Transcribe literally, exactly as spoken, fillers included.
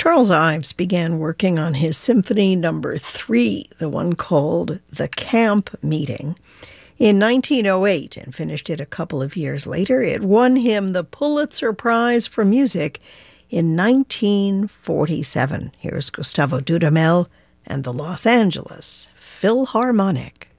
Charles Ives began working on his Symphony Number Three, the one called The Camp Meeting, in nineteen oh eight and finished it a couple of years later. It won him the Pulitzer Prize for Music in nineteen forty-seven. Here's Gustavo Dudamel and the Los Angeles Philharmonic.